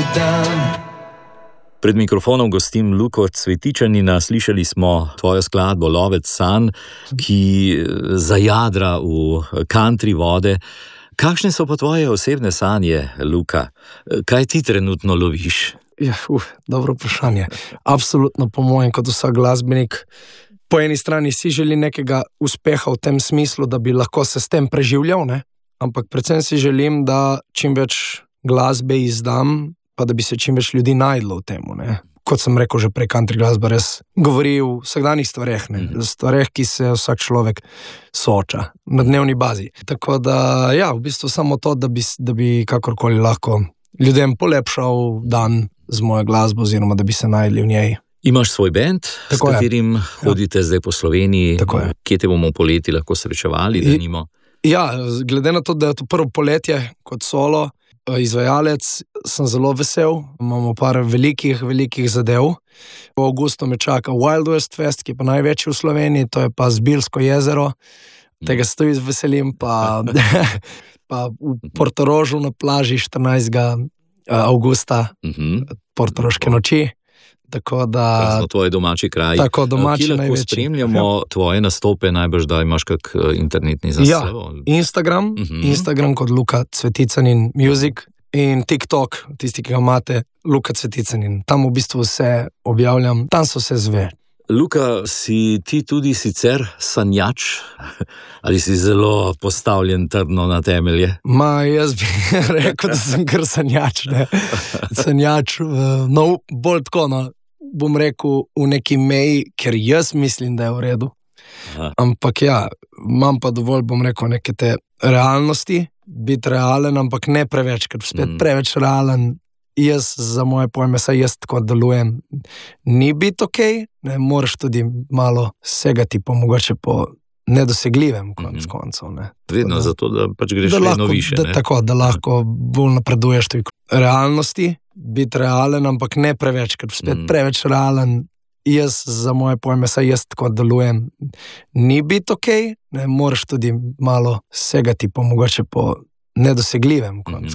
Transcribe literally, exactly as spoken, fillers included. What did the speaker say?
dan. Pred mikrofonom gostim Luko Cvetičanina. Slišali smo tvojo skladbo Lovec sanj, ki zajadra v country vode. Kakšne so pa tvoje osebne sanje, Luka? Kaj ti trenutno loviš? Ja, uf, dobro vprašanje. Absolutno po mojem, kot vsak glasbenik, po eni strani si želi nekega uspeha v tem smislu, da bi lahko se s tem preživljal, ne? Ampak predvsem si želim, da čim več glasbe izdam, pa da bi se čim več ljudi najdlo v temu, ne. Kot sem rekel že prej, country glasba res govori o vsakdanjih stvareh, ne. Stvareh, ki se vsak človek sooča na dnevni bazi. Tako da, ja, v bistvu samo to, da bi, da bi kakorkoli lahko ljudem polepšal dan z mojo glasbo, oziroma da bi se najdli v njej. Imaš svoj bend, s katerim hodite zdaj po Sloveniji. Kje te bomo poleti lahko srečevali, da nimo? Ja, glede na to, da je to prvo poletje kot solo izvajalec, sem zelo vesel. Imamo par velikih, velikih zadev. V avgustu me čaka Wild West Fest, ki je pa največji v Sloveniji, to je pa Zbiljsko jezero. Tega se tudi veselim, pa, pa v Portorožu na plaži štirinajstega avgusta, Portoroške noči. Tako da... Krasno, tvoje domači kraj. Tako, domači največji. Kje lahko spremljamo ja. tvoje nastope, najbrž da imaš kak internetni zaslov? Ja, Instagram, uh-huh. Instagram kot Luka Cvetičanin Music in TikTok, tisti, ki ga imate, Luka Cvetičanin. Tam v bistvu vse objavljam, tam so vse zve. Luka, si ti tudi sicer sanjač? Ali si zelo postavljen trdno na temelje? Ma, jaz bi rekel, da sem kar sanjač, ne. Sanjač, no, bolj tako, no, bom rekel v neki meji, ker jaz mislim, da je v redu. Aha. Ampak ja, imam pa dovolj, bom rekel, neke te realnosti, biti realen, ampak ne preveč, ker spet mm. preveč realen. Jaz, za moje pojme, saj jaz tako delujem, ni biti okej, ne, moraš tudi malo segati po mogoče po nedosegljivem konc mm-hmm. koncev, ne. Vedno zato, da pač greš da vedno lahko, više, da, ne. Tako, da lahko bolj napreduješ tudi realnosti, biti realen, ampak ne preveč, ker spet mm. preveč realen. Jaz, za moje pojme, saj jaz tako delujem, ni biti okej, ne, moraš tudi malo segati po mogoče po nedosegljivem konc